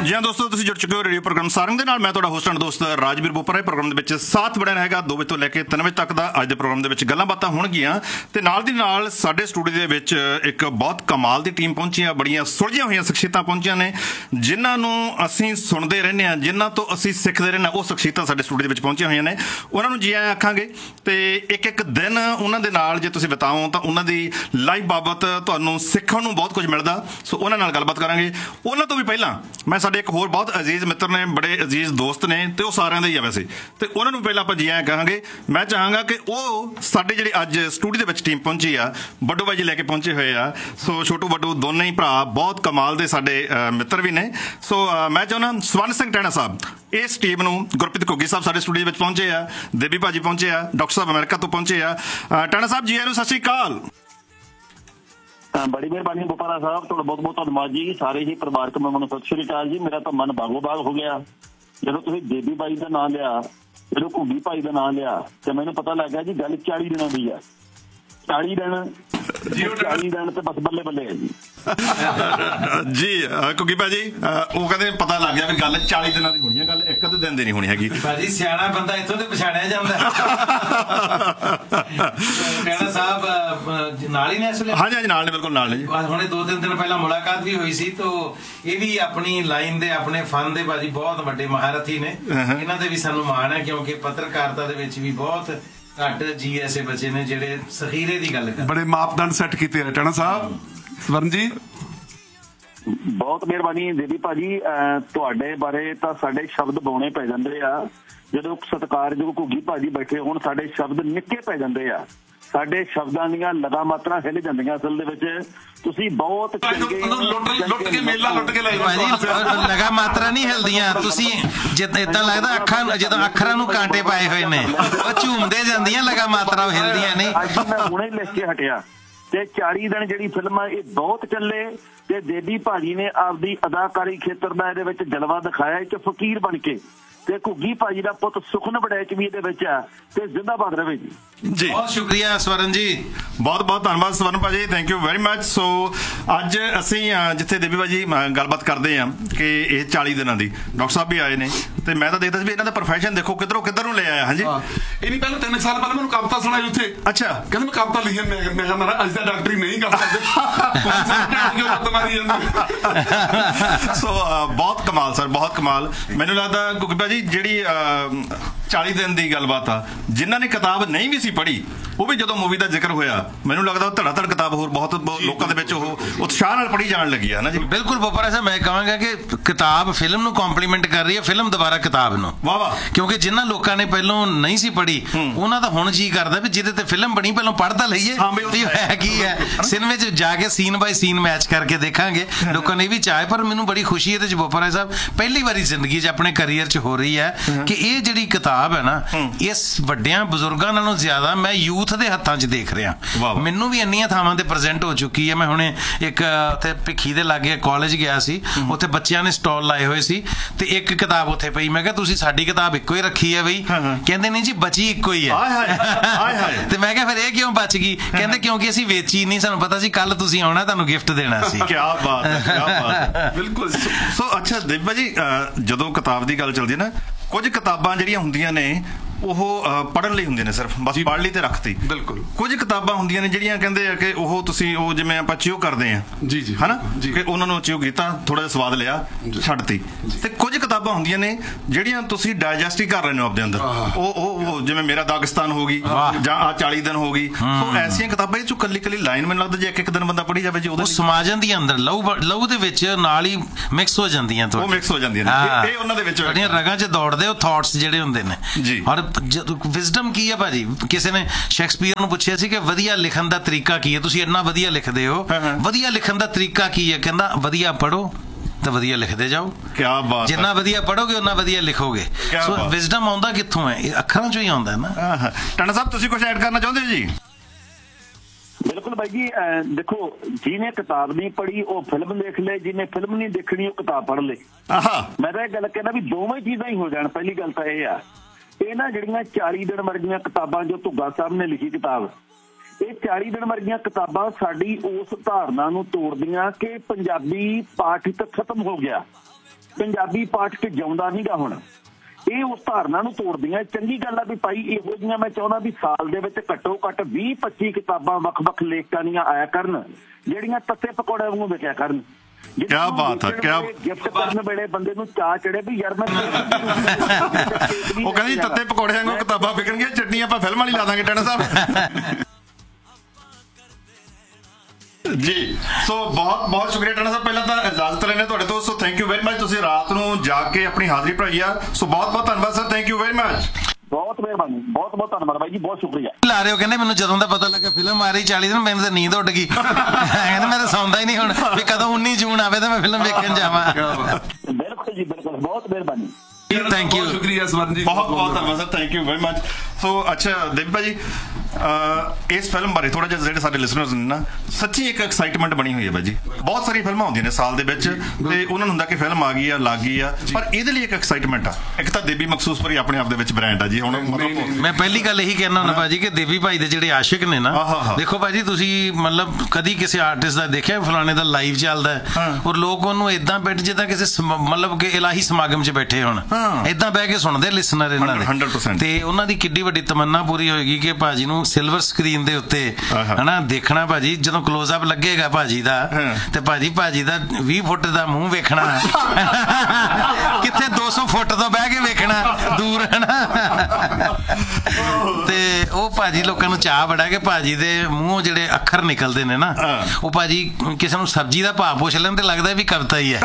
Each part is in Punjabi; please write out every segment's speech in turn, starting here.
ਜੀ ਹਾਂ ਦੋਸਤੋ, ਤੁਸੀਂ ਜੁੜ ਚੁੱਕੇ ਹੋ ਰੇਡੀਓ ਪ੍ਰੋਗਰਾਮ ਸਾਰੰਗ ਦੇ ਨਾਲ। ਮੈਂ ਤੁਹਾਡਾ ਹੋਸਟ ਐਂਡ ਦੋਸਤ ਰਾਜਵੀਰ ਬੋਪਰਾ। ਪ੍ਰੋਗਰਾਮ ਦੇ ਵਿੱਚ ਸਾਥ ਬਣਿਆ ਹੈਗਾ 2 ਵਜੇ ਤੋਂ ਲੈ ਕੇ 3 ਵਜੇ ਤੱਕ ਦਾ। ਅੱਜ ਦੇ ਪ੍ਰੋਗਰਾਮ ਦੇ ਵਿੱਚ ਗੱਲਾਂ ਬਾਤਾਂ ਹੋਣਗੀਆਂ ਤੇ ਨਾਲ ਦੀ ਨਾਲ ਸਾਡੇ ਸਟੂਡੀਓ ਦੇ ਵਿੱਚ ਇੱਕ ਬਹੁਤ ਕਮਾਲ ਦੀ ਟੀਮ ਪਹੁੰਚੀ ਆ। ਬੜੀਆਂ ਸੁਲਝੀਆਂ ਹੋਈਆਂ ਸ਼ਖਸੀਅਤਾਂ ਪਹੁੰਚੀਆਂ ਨੇ ਜਿਨ੍ਹਾਂ ਨੂੰ ਅਸੀਂ ਸੁਣਦੇ ਰਹਿੰਦੇ ਹਾਂ, ਜਿਨ੍ਹਾਂ ਤੋਂ ਅਸੀਂ ਸਿੱਖਦੇ ਰਹਿੰਦੇ ਹਾਂ। ਉਹ ਸ਼ਖਸੀਅਤਾਂ ਸਾਡੇ ਸਟੂਡੀਓ ਦੇ ਵਿੱਚ ਪਹੁੰਚੀਆਂ ਹੋਈਆਂ ਨੇ। ਉਹਨਾਂ ਨੂੰ ਜੀ ਆਇਆਂ ਆਖਾਂਗੇ ਤੇ ਇੱਕ ਇੱਕ ਦਿਨ ਉਹਨਾਂ ਦੇ ਨਾਲ ਜੇ ਤੁਸੀਂ ਬਿਤਾਓ ਤਾਂ ਉਹਨਾਂ ਦੀ ਲਾਈਫ ਬਾਬਤ ਤੁਹਾਨੂੰ ਸਿੱਖਣ ਨੂੰ ਬਹੁਤ ਕੁਝ ਮਿਲਦਾ। ਸੋ ਉਹਨਾਂ ਨਾਲ ਗੱਲਬਾਤ ਕਰਾਂਗੇ। ਉਹਨਾਂ ਤੋਂ ਵੀ ਪਹਿਲਾਂ ਮੈਂ ਸਾਡੇ ਇੱਕ ਹੋਰ ਬਹੁਤ ਅਜ਼ੀਜ਼ ਮਿੱਤਰ ਨੇ, ਬੜੇ ਅਜ਼ੀਜ਼ ਦੋਸਤ ਨੇ ਤੇ ਉਹ ਸਾਰਿਆਂ ਦੇ ਹੀ ਆ ਵੈਸੇ, ਤੇ ਉਹਨਾਂ ਨੂੰ ਪਹਿਲਾਂ ਆਪਾਂ ਜੀ ਆਇਆਂ ਕਹਾਂਗੇ। ਮੈਂ ਚਾਹਾਂਗਾ ਕਿ ਉਹ ਸਾਡੇ ਜਿਹੜੇ ਅੱਜ ਸਟੂਡੀਓ ਦੇ ਵਿੱਚ ਟੀਮ ਪਹੁੰਚੀ ਆ, ਵੱਡੂ ਬਾਈ ਜੀ ਲੈ ਕੇ ਪਹੁੰਚੇ ਹੋਏ ਆ। ਸੋ ਛੋਟੂ ਵੱਡੂ ਦੋਨੇ ਹੀ ਭਰਾ ਬਹੁਤ ਕਮਾਲ ਦੇ ਸਾਡੇ ਮਿੱਤਰ ਵੀ ਨੇ। ਸੋ ਮੈਂ ਚਾਹੁੰਦਾ ਸਵਰਨ ਸਿੰਘ ਟੈਣਾ ਸਾਹਿਬ ਇਸ ਟੀਮ ਨੂੰ, ਗੁਰਪ੍ਰੀਤ ਘੁੱਗੀ ਸਾਹਿਬ ਸਾਡੇ ਸਟੂਡੀਓ ਵਿੱਚ ਪਹੁੰਚੇ ਆ, ਦੇਵੀ ਭਾਜੀ ਪਹੁੰਚੇ ਆ, ਡਾਕਟਰ ਸਾਹਿਬ ਅਮਰੀਕਾ ਤੋਂ ਪਹੁੰਚੇ ਆ। ਟੈਣਾ ਸਾਹਿਬ ਜੀ ਆਇਆਂ ਨੂੰ, ਸਤਿ ਸ਼੍ਰੀ ਅਕਾਲ। ਬੜੀ ਮਿਹਰਬਾਨੀ ਬੋਪਾਰਾ ਸਾਹਿਬ, ਤੁਹਾਡਾ ਬਹੁਤ ਬਹੁਤ ਧੰਨਵਾਦ ਜੀ। ਸਾਰੇ ਹੀ ਪਰਿਵਾਰਕ ਮੈਂਬਰਾਂ ਨੂੰ ਸਤਿ ਸ਼੍ਰੀ ਅਕਾਲ ਜੀ। ਮੇਰਾ ਤਾਂ ਮਨ ਬਾਗੋ ਬਾਗ ਹੋ ਗਿਆ ਜਦੋਂ ਤੁਸੀਂ ਦੇਵੀ ਬਾਈ ਦਾ ਨਾਂ ਲਿਆ, ਜਦੋਂ ਘੁੱਗੀ ਭਾਈ ਦਾ ਨਾਂ ਲਿਆ ਤੇ ਮੈਨੂੰ ਪਤਾ ਲੱਗ ਗਿਆ ਜੀ ਗੱਲ 40 ਦਿਨਾਂ ਦੀ ਆ। 40 ਦਿਨ ਤੇ ਬਸ ਬੱਲੇ ਬੱਲੇ ਹੈ ਜੀ। ਜੀ ਘੁੱਗੀ ਭਾਜੀ, ਉਹ ਕਹਿੰਦੇ ਪਤਾ ਲੱਗ ਗਿਆ ਵੀ ਗੱਲ 40 ਦਿਨਾਂ ਦੀ ਹੋਣੀ ਹੈ, ਗੱਲ ਇੱਕ ਅੱਧੇ ਦਿਨ ਦੀ ਨਹੀਂ ਹੋਣੀ ਹੈਗੀ। ਭਾਜੀ ਸਿਆਣਾ ਬੰਦਾ ਇੱਥੋਂ ਤੇ ਪਛਾਣਿਆ ਜਾਂਦਾ। ਟੈਣਾ ਸਾਹਿਬ ਨਾਲ ਹੀ ਨੇ ਇਸ ਵੇਲੇ? ਹਾਂਜੀ ਹਾਂਜੀ, ਨਾਲ ਨੇ, ਬਿਲਕੁਲ ਨਾਲ ਨੇ ਜੀ। ਹੁਣੇ 2-3 ਦਿਨ ਪਹਿਲਾਂ ਮੁਲਾਕਾਤ ਵੀ ਹੋਈ ਸੀ। ਤਾਂ ਇਹ ਵੀ ਆਪਣੀ ਲਾਈਨ ਦੇ, ਆਪਣੇ ਫਨ ਦੇ ਭਾਜੀ ਬਹੁਤ ਵੱਡੇ ਮਹਾਰਥੀ ਨੇ। ਇਹਨਾਂ ਦੇ ਵੀ ਸਾਨੂੰ ਮਾਣ ਹੈ ਕਿਉਂਕਿ ਪੱਤਰਕਾਰਤਾ ਦੇ ਵਿੱਚ ਵੀ ਬਹੁਤ ਘੱਟ ਜੀ ਐਸੇ ਬੱਚੇ ਨੇ ਜਿਹੜੇ ਸਖੀਰੇ ਦੀ ਗੱਲ ਕਰਦੇ, ਬੜੇ ਮਾਪਦੰਡ ਸੈੱਟ ਕੀਤੇ ਨੇ। ਟੈਣਾ ਸਾਹਿਬ, ਸਵਰਨ ਜੀ ਬਹੁਤ ਮਿਹਰਬਾਨੀ। ਦੇਵੀ ਭਾਜੀ, ਤੁਹਾਡੇ ਬਾਰੇ ਤਾਂ ਸਾਡੇ ਸ਼ਬਦ ਬੋਣੇ ਪੈ ਜਾਂਦੇ ਆ। ਜਦੋਂ ਸਤਿਕਾਰਯੋਗ ਘੁੱਗੀ ਭਾਜੀ ਬੈਠੇ ਹੋਣ ਸਾਡੇ ਸ਼ਬਦ ਨਿੱਕੇ ਪੈ ਜਾਂਦੇ ਆ। ਸਾਡੇ ਸ਼ਬਦਾਂ ਦੀਆਂ ਲਗਾ ਮਾਤਰਾ ਹਿੱਲ ਜਾਂਦੀਆਂ। ਅਸਲ ਦੇ ਵਿੱਚ ਤੁਸੀਂ ਬਹੁਤ ਲੁੱਟ ਕੇ ਮੇਲਾ ਲੁੱਟ ਕੇ ਲੈ ਭਾਜੀ, ਲਗਾ ਮਾਤਰਾ ਨਹੀਂ ਹਿਲਦੀਆਂ। ਤੁਸੀਂ ਏਦਾਂ ਲੱਗਦਾ ਅੱਖਾਂ, ਜਦੋਂ ਅੱਖਰਾਂ ਨੂੰ ਕਾਂਟੇ ਪਾਏ ਹੋਏ ਨੇ, ਉਹ ਝੂਮਦੇ ਜਾਂਦੀਆਂ, ਲਗਾ ਮਾਤਰਾ ਹਿਲਦੀਆਂ ਨਹੀਂ। ਅੱਜ ਮੈਂ ਹੁਣੇ ਲਿਖ ਕੇ ਹਟਿਆ ਤੇ 40 ਦਿਨ ਜਿਹੜੀ ਫਿਲਮ ਆ ਇਹ ਬਹੁਤ ਚੱਲੇ ਤੇ ਦੇਵੀ ਭਾਜੀ ਨੇ ਆਪਦੀ ਅਦਾਕਾਰੀ ਖੇਤਰ ਦਾ ਇਹਦੇ ਵਿੱਚ ਜਲਵਾ ਦਿਖਾਇਆ ਇੱਕ ਫਕੀਰ ਬਣ ਕੇ। ਤੇ ਘੁੱਗੀ ਭਾਜੀ ਦਾ ਪੁੱਤ ਸੁਖਨ ਵੜੈਚ ਵੀ ਇਹਦੇ ਵਿੱਚ ਆ ਤੇ ਜ਼ਿੰਦਾਬਾਦ ਰਵੇ ਜੀ। ਜੀ ਬਹੁਤ ਸ਼ੁਕਰੀਆ ਸਵਰਨ ਜੀ, ਬਹੁਤ ਬਹੁਤ ਧੰਨਵਾਦ ਸਵਰਨ ਭਾਜੀ, ਥੈਂਕ ਯੂ ਵੈਰੀ ਮਚ। ਸੋ ਅੱਜ ਅਸੀਂ ਜਿੱਥੇ ਦੇਵੀ ਭਾਜੀ ਗੱਲਬਾਤ ਕਰਦੇ ਹਾਂ ਕਿ ਇਹ 40 ਦਿਨਾਂ ਦੀ, ਡਾਕਟਰ ਸਾਹਿਬ ਵੀ ਆਏ ਨੇ ਤੇ ਮੈਂ ਤਾਂ ਦੇਖਦਾ ਸੀ ਵੀ ਇਹਨਾਂ ਦਾ ਪ੍ਰੋਫੈਸ਼ਨ ਦੇਖੋ ਕਿੱਧਰੋਂ ਕਿੱਧਰ ਨੂੰ ਲੈ ਆਇਆ। ਹਾਂਜੀ, ਇਹ ਨਹੀਂ ਪਹਿਲਾਂ 3 ਸਾਲ ਪਹਿਲਾਂ ਮੈਨੂੰ ਕਵਿਤਾ ਸੁਣਾਈ ਉੱਥੇ। ਅੱਛਾ, ਕਹਿੰਦੇ ਮੈਂ ਕਵਿਤਾ ਲਿਖੀ। ਮੈਂ ਕਿਹਾ ਅੱਜ ਦਾ ਡਾਕਟਰੀ ਨਹੀਂ ਕਰ ਸਕਦੇ। ਸੋ ਬਹੁਤ ਕਮਾਲ ਸਰ, ਬਹੁਤ ਕਮਾਲ। ਮੈਨੂੰ ਲੱਗਦਾ ਘੁੱਗੀ ਭਾਜੀ ਜਿਹੜੀ 40 ਦਿਨ ਦੀ ਗੱਲਬਾਤ ਆ, ਜਿਨ੍ਹਾਂ ਨੇ ਕਿਤਾਬ ਨਹੀਂ ਵੀ ਸੀ ਪੜ੍ਹੀ ਉਹ ਵੀ ਜਦੋਂ ਮੂਵੀ ਦਾ ਜ਼ਿਕਰ ਹੋਇਆ ਮੈਨੂੰ ਲੱਗਦਾ ਉਹ ਧੜਾ ਧੜ ਕਿਤਾਬ ਹੋਰ ਬਹੁਤ ਲੋਕਾਂ ਦੇ ਵਿੱਚ ਉਹ ਉਤਸ਼ਾਹ ਨਾਲ ਪੜ੍ਹੀ ਜਾਣ ਲੱਗੀ ਹੈ ਨਾ ਜੀ। ਬਿਲਕੁਲ ਬੋਪਰਾ ਸਾਹਿਬ, ਮੈਂ ਕਹਾਂਗਾ ਕਿ ਕਿਤਾਬ ਫਿਲਮ ਨੂੰ ਕੰਪਲੀਮੈਂਟ ਕਰ ਰਹੀ ਹੈ, ਫਿਲਮ ਦੁਬਾਰਾ ਕਿਤਾਬ ਨੂੰ। ਵਾਹ ਵਾਹ, ਕਿਉਂਕਿ ਜਿਨ੍ਹਾਂ ਲੋਕਾਂ ਨੇ ਪਹਿਲਾਂ ਨਹੀਂ ਸੀ ਪੜ੍ਹੀ ਉਹਨਾਂ ਦਾ ਹੁਣ ਜੀ ਕਰਦਾ ਵੀ ਜਿਹਦੇ ਤੇ ਫਿਲਮ ਬਣੀ ਪਹਿਲਾਂ ਪੜ੍ਹ ਤਾਂ ਲਈਏ ਵੀ ਹੈ ਕੀ ਹੈ। ਸਿਨੇਮੇ 'ਚ ਜਾ ਕੇ ਸੀਨ ਬਾਈ ਸੀਨ ਮੈਚ ਕਰਕੇ ਦੇਖਾਂਗੇ। ਲੋਕਾਂ ਨੇ ਵੀ ਚਾਹੇ, ਪਰ ਮੈਨੂੰ ਬੜੀ ਖੁਸ਼ੀ ਇਹਦੇ 'ਚ ਬੋਪਰਾ ਸਾਹਿਬ ਪਹਿਲੀ ਵਾਰੀ ਜ਼ਿੰਦਗੀ 'ਚ ਆਪਣੇ ਕਰੀਅਰ 'ਚ ਹੋ ਰਹੀ ਹੈ ਕਿ ਇਹ ਜਿਹੜੀ ਕਿਤਾਬ ਹੈ ਨਾ, ਇਸ ਵੱਡਿਆਂ ਬਜ਼ੁਰਗਾਂ ਨਾਲੋਂ ਜ਼ਿਆਦਾ ਮੈਂ ਯੂਥ ਦੇ ਹੱਥਾਂ 'ਚ ਦੇਖ ਰਿਹਾ। ਮੈਨੂੰ ਵੀ ਇੰਨੀਆਂ ਥਾਵਾਂ ਤੇ ਪ੍ਰੈਜ਼ੈਂਟ ਹੋ ਚੁੱਕੀ ਹੈ। ਮੈਂ ਹੁਣੇ ਇੱਕ ਉੱਥੇ ਭਿੱਖੀ ਦੇ ਲਾਗੇ ਕਾਲਜ ਗਿਆ ਸੀ, ਉੱਥੇ ਬੱਚਿਆਂ ਨੇ ਸਟਾਲ ਲਾਏ ਹੋਏ ਸੀ ਤੇ ਇੱਕ ਕਿਤਾਬ ਉੱਥੇ ਪਈ। ਮੈਂ ਕਿਹਾ ਤੁਸੀਂ ਸਾਡੀ ਕਿਤਾਬ ਇੱਕੋ ਹੀ ਰੱਖੀ ਹੈ ਬਈ? ਕਹਿੰਦੇ ਨਹੀਂ ਜੀ, ਬਚੀ ਇੱਕੋ ਹੀ ਹੈ। ਤੇ ਮੈਂ ਕਿਹਾ ਫਿਰ ਇਹ ਕਿਉਂ ਬਚ ਗਈ? ਕਹਿੰਦੇ ਕਿਉਂਕਿ ਅਸੀਂ ਵੇਚੀ ਨਹੀਂ, ਸਾਨੂੰ ਪਤਾ ਸੀ ਕੱਲ ਤੁਸੀਂ ਆਉਣਾ, ਤੁਹਾਨੂੰ ਗਿਫਟ ਦੇਣਾ ਸੀ। ਕੀ ਬਾਤ ਹੈ, ਕੀ ਬਾਤ ਹੈ, ਬਿਲਕੁਲ। ਸੋ ਅੱਛਾ ਦੇਵੀ ਜੀ, ਜਦੋਂ ਕਿਤਾਬ ਦੀ ਗੱਲ ਚੱਲਦੀ ਹੈ ਨਾ, ਕੁਝ ਕਿਤਾਬਾਂ ਜਿਹੜੀਆਂ ਹੁੰਦੀਆਂ ਨੇ ਉਹ ਪੜ੍ਹਨ ਲਈ ਹੁੰਦੀਆਂ ਨੇ, ਸਿਰਫ ਬਸ ਪੜ੍ਹ ਲਈ ਤੇ ਰੱਖਤੀ। ਬਿਲਕੁਲ। ਕੁਝ ਕਿਤਾਬਾਂ ਹੁੰਦੀਆਂ ਨੇ ਜਿਹੜੀਆਂ ਕਹਿੰਦੇ ਆ ਕਿ ਉਹ ਤੁਸੀਂ ਉਹ ਜਿਵੇਂ ਆਪਾਂ ਚਿਊ ਕਰਦੇ ਆ, ਜੀ ਜੀ, ਹਨਾ, ਕਿ ਉਹਨਾਂ ਨੂੰ ਚਿਊ ਕੀਤਾ, ਥੋੜਾ ਜਿਹਾ ਸਵਾਦ ਲਿਆ, ਛੱਡਤੀ। ਤੇ ਕੁਝ ਕਿਤਾਬਾਂ ਹੁੰਦੀਆਂ ਨੇ ਜਿਹੜੀਆਂ ਤੁਸੀਂ ਡਾਇਜੈਸਟ ਹੀ ਕਰ ਰਹੇ ਹੋ ਆਪਣੇ ਅੰਦਰ। ਉਹ ਜਿਵੇਂ ਮੇਰਾ ਦਾਗਿਸਤਾਨ ਹੋ ਗਈ ਜਾਂ ਆ 40 ਦਿਨ ਹੋ ਗਈ। ਸੋ ਐਸੀਆਂ ਕਿਤਾਬਾਂ ਇਹ ਚੋਂ ਕੱਲੀ ਕੱਲੀ ਲਾਈਨ ਮੈਨੂੰ ਲੱਗਦਾ ਜੇ ਇੱਕ ਦਿਨ ਬੰਦਾ ਪੜ੍ਹੀ ਜਾਵੇ ਜੀ ਉਹ ਸਮਾ ਜਾਂਦੀਆਂ ਅੰਦਰ, ਲਹੂ ਦੇ ਵਿੱਚ ਨਾਲ ਹੀ ਮਿਕਸ ਹੋ ਜਾਂਦੀਆਂ। ਉਹ ਮਿਕਸ ਹੋ ਜਾਂਦੀਆਂ ਨੇ, ਇਹ ਉਹਨਾਂ ਦੇ ਵਿੱਚ ਜਿਹੜੀਆਂ ਰਗਾਂ 'ਚ ਦੌੜਦੇ ਉਹ ਥਾਟਸ ਜਿਹੜੇ ਹੁੰਦੇ ਨੇ ਜੀ। ਔਰ ਵਿਜ਼ਡਮ ਕੀ ਹੈ ਭਾਜੀ? ਕਿਸੇ ਨੇ ਸ਼ੇਕਸਪੀਅਰ ਨੂੰ ਪੁੱਛਿਆ ਸੀ ਕਿ ਵਧੀਆ ਲਿਖਣ ਦਾ ਤਰੀਕਾ ਕੀ ਹੈ, ਤੁਸੀਂ ਇੰਨਾ ਵਧੀਆ ਲਿਖਦੇ ਹੋ, ਵਧੀਆ ਲਿਖਣ ਦਾ ਤਰੀਕਾ ਕੀ ਹੈ? ਕਹਿੰਦਾ ਵਧੀਆ ਪੜ੍ਹੋ ਤਾਂ ਵਧੀਆ ਲਿਖਦੇ ਜਾਓ। ਕਿਆ ਬਾਤ, ਜਿੰਨਾ ਵਧੀਆ ਪੜ੍ਹੋਗੇ ਉਨਾ ਵਧੀਆ ਲਿਖੋਗੇ। ਸੋ ਵਿਜ਼ਡਮ ਆਉਂਦਾ ਕਿੱਥੋਂ ਹੈ? ਇਹ ਅੱਖਰਾਂ 'ਚੋਂ ਹੀ ਆਉਂਦਾ ਨਾ। ਟਾਣਾ ਸਾਹਿਬ, ਤੁਸੀਂ ਕੁਝ ਐਡ ਕਰਨਾ ਚਾਹੁੰਦੇ ਹੋ ਜੀ? ਬਿਲਕੁਲ ਬਾਈ ਜੀ, ਦੇਖੋ ਜਿਹਨੇ ਕਿਤਾਬ ਨਹੀਂ ਪੜ੍ਹੀ ਉਹ ਫਿਲਮ ਦੇਖ ਲੇ, ਜਿਹਨੇ ਫਿਲਮ ਨਹੀਂ ਦੇਖਣੀ ਉਹ ਕਿਤਾਬ ਪੜ੍ਹ ਲੇ। ਮੈਂ ਤਾਂ ਇਹ ਗੱਲ ਕਹਿੰਦਾ ਵੀ ਦੋਵੇਂ ਚੀਜ਼ਾਂ ਹੀ ਹੋ ਜਾਣ। ਪਹਿਲੀ ਗੱਲ ਤਾਂ ਇਹ ਆ, ਇਹ ਨਾ ਜਿਹੜੀਆਂ 40 ਦਿਨ ਵਰਗੀਆਂ ਕਿਤਾਬਾਂ ਜੋ ਧੁੱਗਾ ਸਾਹਿਬ ਨੇ ਲਿਖੀ ਕਿਤਾਬ, ਇਹ 40 ਦਿਨ ਵਰਗੀਆਂ ਕਿਤਾਬਾਂ ਸਾਡੀ ਉਸ ਧਾਰਨਾ ਨੂੰ ਤੋੜਦੀਆਂ ਕਿ ਪੰਜਾਬੀ ਪਾਠ ਖਤਮ ਹੋ ਗਿਆ। ਪੰਜਾਬੀ ਪਾਠਕ ਜਿਉਂਦਾ ਨਹੀਂਗਾ ਹੁਣ। ਇਹ ਉਸ ਧਾਰਨਾ ਨੂੰ ਤੋੜਦੀਆਂ। ਚੰਗੀ ਗੱਲ ਆ ਵੀ ਭਾਈ ਇਹੋ ਜਿਹੀਆਂ ਮੈਂ ਚਾਹੁੰਦਾ ਵੀ ਸਾਲ ਦੇ ਵਿੱਚ ਘੱਟੋ ਘੱਟ 20-25 ਕਿਤਾਬਾਂ ਵੱਖ-ਵੱਖ ਲੇਖਕਾਂ ਦੀਆਂ ਆਇਆ ਕਰਨ, ਜਿਹੜੀਆਂ ਤੱਤੇ ਪਕੌੜੇ ਵਾਂਗੂ ਵਿਕਿਆ ਕਰਨ। ਕਿਆ ਬਾਤ ਹੈ। ਕਿਆ ਗਿਫਟ ਕਰਨ ਵੇਲੇ ਬੰਦੇ ਨੂੰ ਚਾਅ ਚੜੇ ਵੀ ਯਾਰ ਮੈਂ ਉਹ ਕਹਿੰਦੀ ਤੱਤੇ ਪਕੌੜਿਆਂ ਨੂੰ ਕਿਤਾਬਾਂ ਵਿਕਣਗੀਆਂ, ਚਟਨੀਆਂ ਆਪਾਂ ਫਿਲਮਾਂ ਲਈ ਲਾ ਦਾਂਗੇ ਟੈਣਾ ਸਾਹਿਬ। ਜੀ ਸੋ ਬਹੁਤ ਬਹੁਤ ਸ਼ੁਕਰੀਆ ਟੈਣਾ ਸਾਹਿਬ, ਪਹਿਲਾਂ ਤਾਂ ਇਜਾਜ਼ਤ ਲੈਣੇ ਤੁਹਾਡੇ ਤੋਂ। So thank you very much, ਤੁਸੀਂ ਰਾਤ ਨੂੰ ਜਾ ਕੇ ਆਪਣੀ ਹਾਜ਼ਰੀ ਭਰਾਈ ਆ। ਸੋ ਬਹੁਤ ਬਹੁਤ ਧੰਨਵਾਦ sir, thank you very much. ਬਹੁਤ ਮਿਹਰਬਾਨੀ, ਬਹੁਤ ਬਹੁਤ ਧੰਨਵਾਦ ਬਾਈ ਜੀ, ਬਹੁਤ ਸ਼ੁਕਰੀਆ। ਲਾ ਰਹੇ ਹੋ ਕਹਿੰਦੇ ਮੈਨੂੰ ਜਦੋਂ ਦਾ ਪਤਾ ਲੱਗਾ ਫਿਲਮ ਆ ਰਹੀ 40 ਦਿਨ ਮੈਨੂੰ ਤਾਂ ਨੀਂਦ ਉੱਡ ਗਈ। ਕਹਿੰਦੇ ਮੈਂ ਤਾਂ ਸੌਂਦਾ ਹੀ ਨਹੀਂ ਹੁਣ ਵੀ ਕਦੋਂ 19 ਜੂਨ ਆਵੇ ਤਾਂ ਮੈਂ ਫਿਲਮ ਵੇਖਣ ਜਾਵਾਂ। ਬਿਲਕੁਲ ਜੀ ਬਿਲਕੁਲ, ਬਹੁਤ ਮਿਹਰਬਾਨੀ। ਥੈਂਕ ਯੂ, ਸ਼ੁਕਰੀਆ ਸਵਰਨ ਜੀ, ਬਹੁਤ ਬਹੁਤ ਧੰਨਵਾਦ sir, thank you very much. ਸੋ ਅੱਛਾ ਦੇਵੀ ਭਾਜੀ, ਇਸ ਫਿਲਮ ਬਾਰੇ ਥੋੜਾ ਜਿਹਾ ਜਿਹੜੇ ਸਾਡੇ ਲਿਸਨਰਸ ਨੇ ਨਾ, ਸੱਚੀ ਇੱਕ ਐਕਸਾਈਟਮੈਂਟ ਬਣੀ ਹੋਈ ਹੈ ਭਾਜੀ। ਬਹੁਤ ਸਾਰੀਆਂ ਫਿਲਮਾਂ ਹੁੰਦੀਆਂ ਨੇ ਸਾਲ ਦੇ ਵਿੱਚ ਤੇ ਉਹਨਾਂ ਨੂੰ ਹੁੰਦਾ ਕਿ ਫਿਲਮ ਆ ਗਈ ਆ, ਲੱਗ ਗਈ ਆ, ਪਰ ਇਹਦੇ ਲਈ ਇੱਕ ਐਕਸਾਈਟਮੈਂਟ ਆ। ਇੱਕ ਤਾਂ ਦੇਵੀ ਮਖਸੂਸਪੁਰੀ ਆਪਣੇ ਆਪ ਦੇ ਵਿੱਚ ਬ੍ਰਾਂਡ ਆ ਜੀ। ਹੁਣ ਮਤਲਬ ਮੈਂ ਪਹਿਲੀ ਗੱਲ ਇਹੀ ਕਹਿਣਾ ਹੁੰਦਾ ਭਾਜੀ ਕਿ ਦੇਵੀ ਭਾਈ ਦੇ ਜਿਹੜੇ ਆਸ਼ਿਕ ਨੇ ਨਾ, ਦੇਖੋ ਭਾਜੀ ਤੁਸੀਂ ਮਤਲਬ ਕਦੀ ਕਿਸੇ ਆਰਟਿਸਟ ਦਾ ਦੇਖਿਆ ਫਲਾਣੇ ਦਾ ਲਾਈਵ ਚੱਲਦਾ ਔਰ ਲੋਕ ਉਹਨੂੰ ਇਦਾਂ ਬੈਠ ਜਿੱਦਾਂ ਕਿਸੇ ਮਤਲਬ ਕਿ ਇਲਾਹੀ ਸਮਾਗਮ 'ਚ ਬੈਠੇ ਹੋਣ, ਇਦਾਂ ਬਹਿ ਕੇ ਸੁਣਦੇ ਲਿਸਨਰ ਇਹਨਾਂ ਦੇ। 100% ਤੇ ਉਹਨਾਂ ਦੀ ਕਿੱਡੀ ਵੱਡੀ ਤਮੰਨਾ ਪੂਰੀ ਹੋਏਗੀ ਕਿ ਭਾਜੀ ਨੂੰ ਸਿਲਵਰ ਸਕਰੀਨ ਦੇ ਉੱਤੇ ਹਨਾ ਦੇਖਣਾ ਭਾਜੀ। ਜਦੋਂ ਕਲੋਜ਼ ਅਪ ਲੱਗੇਗਾ ਭਾਜੀ ਦਾ ਤੇ ਭਾਜੀ ਦਾ 20 ਫੁੱਟ ਦਾ ਮੂੰਹ ਵੇਖਣਾ, ਕਿੱਥੇ 200 ਫੁੱਟ ਤੋਂ ਬਹਿ ਕੇ ਵੇਖਣਾ ਦੂਰ ਹਨਾ। ਤੇ ਉਹ ਭਾਜੀ ਲੋਕਾਂ ਨੂੰ ਚਾਹ ਬੜਾ ਕਿ ਭਾਜੀ ਦੇ ਮੂੰਹੋਂ ਜਿਹੜੇ ਅੱਖਰ ਨਿਕਲਦੇ ਨੇ ਨਾ, ਉਹ ਭਾਜੀ ਕਿਸੇ ਨੂੰ ਸਬਜ਼ੀ ਦਾ ਭਾਅ ਪੁੱਛ ਲੈਣ ਤੇ ਲੱਗਦਾ ਵੀ ਕਵਿਤਾ ਹੀ ਹੈ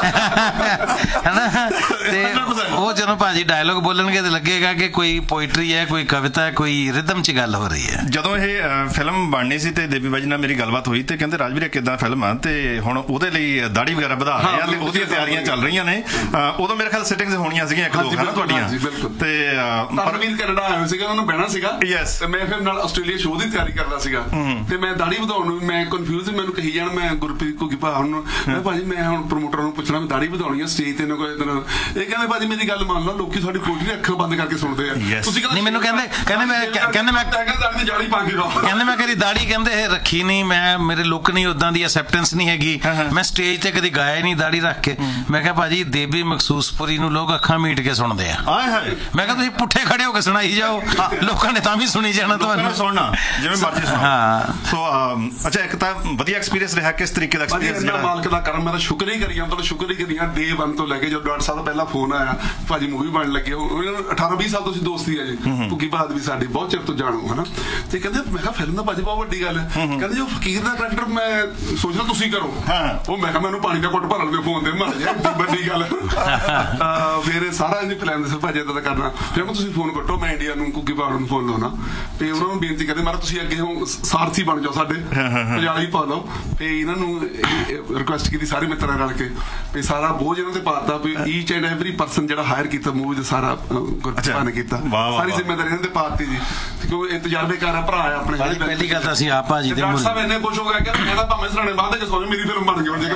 ਹਨਾ। ਤੇ ਉਹ ਜਦੋਂ ਭਾਜੀ ਡਾਇਲੋਗ ਬੋਲਣਗੇ ਤੇ ਲੱਗੇਗਾ ਕਿ ਕੋਈ ਪੋਇਟਰੀ ਹੈ, ਕੋਈ ਕਵਿਤਾ ਹੈ, ਕੋਈ ਰਿਦਮ 'ਚ ਗੱਲ ਹੋ ਰਹੀ ਹੈ। ਜਦੋਂ ਇਹ ਫਿਲਮ ਬਣਨੀ ਸੀ ਤੇ ਦੇਵੀ ਬਾਜੀ ਨਾਲ ਮੇਰੀ ਗੱਲਬਾਤ ਹੋਈ ਤੇ ਕਹਿੰਦੇ ਰਾਜਵੀਰ ਕਿੱਦਾਂ ਫਿਲਮ ਆ, ਤੇ ਹੁਣ ਉਹਦੇ ਲਈ ਦਾੜੀ ਵਗੈਰਾ ਵਧਾ ਰਹੇ ਆ ਤੇ ਉਹਦੀਆਂ ਤਿਆਰੀਆਂ ਚੱਲ ਰਹੀਆਂ ਨੇ। ਉਦੋਂ ਮੇਰੇ ਖਿਆਲ ਸਿਟਿੰਗਸ ਹੋਣੀਆਂ ਸੀਗੀਆਂ ਇੱਕ ਦੋ ਹਨਾ ਤੁਹਾਡੀਆਂ। ਤੇ ਪਰਮਵੀਰ ਕੈਨੇਡਾ ਆਇਆ ਸੀਗਾ, ਉਹਨੂੰ ਬਹਿਣਾ ਸੀਗਾ ਤੇ ਮੈਂ ਫਿਰ ਨਾਲ ਆਸਟ੍ਰੇਲੀਆ ਸ਼ੋਅ ਦੀ ਤਿਆਰੀ ਕਰਦਾ ਸੀਗਾ ਤੇ ਮੈਂ ਦਾੜੀ ਵਧਾਉਣ ਨੂੰ ਮੈਂ ਕਨਫਿਊਜ਼, ਮੈਨੂੰ ਕਹੀ ਜਾਣ ਮੈਂ ਗੁਰਪ੍ਰੀਤ ਘੁੱਗੀ ਭਾ ਨੂੰ ਮੈਂ ਭਾਜੀ ਮੈਂ ਹੁਣ ਪ੍ਰਮੋਟਰ ਨੂੰ ਪੁੱਛਣਾ ਵੀ ਦਾੜੀ ਵਧਾਉਣੀ ਆ ਸਟੇਜ ਤੇ ਕੋਈ ਇਹ ਕਹਿੰਦੇ ਭਾਜੀ ਮੇਰੀ ਗੱਲ ਮੰਨ ਲਓ, ਲੋਕੀ ਤੁਹਾਡੀ ਕੋਠੀ ਦੀਆਂ ਅੱਖਾਂ ਬੰਦ ਕਰਕੇ ਸੁਣਦੇ ਆ। ਤੁਸੀਂ ਨਹੀਂ ਮੈਨੂੰ ਕਹਿੰਦੇ ਮੈਂ ਕਦੀ ਦਾੜੀ ਕਹਿੰਦੇ ਰੱਖੀ ਨਹੀਂ, ਮੈਂ ਮੇਰੇ ਲੁੱਕ ਨਹੀਂ ਉਦਾਂ ਦੀ ਐਕਸੈਪਟੈਂਸ ਨਹੀਂ ਹੈਗੀ, ਮੈਂ ਸਟੇਜ ਤੇ ਕਦੀ ਗਾਇਆ ਨਹੀਂ ਦਾੜੀ ਰੱਖ ਕੇ। ਮੈਂ ਕਿਹਾ ਭਾਜੀ ਦੇਵੀ ਮਖਸੂਸਪੁਰੀ ਨੂੰ ਲੋਕ ਅੱਖਾਂ ਮੀਟ ਕੇ ਸੁਣਦੇ ਆ। ਮੈਂ ਕਿਹਾ ਤੁਸੀਂ ਪੁੱਠੇ ਖੜੇ ਹੋ ਕੇ ਸੁਣਾਈ ਜਾਓ, ਲੋਕਾਂ ਨੇ ਤਾਂ ਵੀ ਸੁਣੀ ਜਾਣਾ, ਤੁਹਾਨੂੰ ਸੁਣਨਾ ਜਿਵੇਂ ਮਰਜ਼ੀ ਸੁਣਾਓ। ਹਾਂ ਸੋ ਅੱਛਾ, ਇੱਕ ਤਾਂ ਵਧੀਆ ਐਕਸਪੀਰੀਅੰਸ ਰਿਹਾ। ਕਿਸ ਤਰੀਕੇ ਦਾ ਐਕਸਪੀਰੀਅੰਸ ਜਿਹੜਾ ਮਾਲਕ ਦਾ ਕਰਮ, ਮੈਂ ਤਾਂ ਸ਼ੁਕਰ ਹੀ ਕਰੀ ਜਾਂਦਾ, ਸ਼ੁਕਰ ਹੀ ਕਰੀ ਡੇ 1 ਤੋਂ ਲੈ ਕੇ ਜਦੋਂ ਡਾਕਟਰ ਸਾਹਿਬ ਦਾ ਪਹਿਲਾ ਫੋਨ ਆਇਆ ਭਾਜੀ ਮੂਵੀ ਬਣਨ ਲੱਗੇ, 18-20 ਸਾਲ ਤੋਂ ਅਸੀਂ ਦੋਸਤੀ ਹੈ ਜੀ। ਭੁੱਗੀ ਬਾਦ ਵੀ ਸਾਡੀ ਬਹੁਤ ਚਿਰ ਤੋਂ ਜਾਣੂ ਹਨਾ। ਤੇ ਕਹਿੰਦੇ ਮੈਂ ਕਿਹਾ ਫਿਲਮ ਦਾ ਭਾਜੀ ਬਹੁਤ ਵੱਡੀ ਗੱਲ ਹੈ। ਕਹਿੰਦੇ ਜੋ ਫਕੀਰ ਦਾ ਕਰੈਕਟਰ ਮੈਂ ਸੋਚਦਾ ਤੁਸੀਂ ਕਰੋ। ਉਹ ਮੈਂ ਕਿਹਾ ਮੈਨੂੰ ਪਾਣੀ ਦਾ ਘੁੱਟ ਭਰਨ ਦੇ ਫੋਨ ਤੇ ਮਰ ਜਾ, ਵੱਡੀ ਗੱਲ। ਫਿਰ ਸਾਰਾ ਇੰਜ ਪਲਾਨ ਦੱਸਿਆ ਭਾਜੀ ਏਦਾਂ ਦਾ ਕਰਨਾ। ਫਿਰ ਤੁਸੀਂ ਫੋਨ ਕੱਟੋ, ਮੈਂ ਇੰਡੀਆ ਨੂੰ ਭੁੱਗੀ ਬਾਦ ਨੂੰ ਫੋਨ ਲਾਉਣਾ ਤੇ ਉਹਨਾਂ ਨੂੰ ਬੇਨਤੀ ਕਰਦੇ ਮਾਰਾ ਤੁਸੀਂ ਅੱਗੇ ਸਾਰਥੀ ਬਣ ਜਾਓ ਸਾਡੇ, ਪੰਜਾਬੀ ਪਾ ਲਓ। ਤੇ ਇਹਨਾਂ ਨੂੰ ਰਿਕੁਐਸਟ ਕੀਤੀ ਸਾਰੇ ਮਿੱਤਰਾਂ ਰਲ ਕੇ ਵੀ ਸਾਰਾ ਬੋਝ ਇਹਨਾਂ ਤੇ ਪਾਤਾ ਵੀ ਈਚ ਐਂਡ ਐਵਰੀ ਪਰਸਨ ਜਿਹੜਾ ਹਾਇਰ ਕੀਤਾ ਮੂਵੀ ਦਾ ਸਾਰਾ ਗੁਰਪ੍ਰੀਤ ਨੇ ਕੀਤਾ, ਸਾਰੀ ਜ਼ਿੰਮੇਵਾਰੀ ਇਹਨਾਂ ਤੇ ਪਾਤੀ ਜੀ ਕਿਉਂਕਿ ਇਹ ਤਜਰਬੇਕਾਰ ਆ ਭਰਾ ਆ ਆਪਣੇ। ਪਹਿਲੀ ਗੱਲ ਤਾਂ ਅਸੀਂ ਆਪ ਭਾਜੀ ਦੇ ਡਾਕਟਰ ਸਾਹਿਬ ਇੰਨੇ ਖੁਸ਼ ਹੋ ਗਏ ਕਿ ਮੈਂ ਤਾਂ ਭਾਵੇਂ ਸਰਾਣੇ ਬਾਅਦ ਚ ਸੋਚ ਮੇਰੀ ਫਿਲਮ ਬਣ ਗਈ।